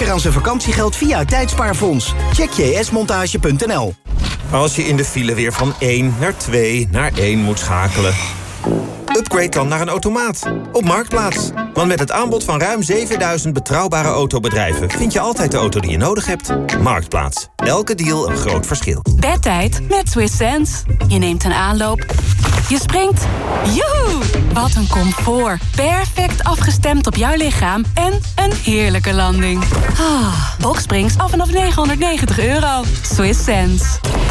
zeker aan zijn vakantiegeld via het Tijdspaarfonds. Check jsmontage.nl. Als je in de file weer van 1 naar 2 naar 1 moet schakelen. Upgrade dan naar een automaat op Marktplaats. Want met het aanbod van ruim 7000 betrouwbare autobedrijven... vind je altijd de auto die je nodig hebt. Marktplaats. Elke deal een groot verschil. Bedtijd met Swiss Sense. Je neemt een aanloop. Je springt. Joehoe! Wat een comfort. Perfect afgestemd op jouw lichaam. En een heerlijke landing. Boxsprings af vanaf €990. Swiss Sense.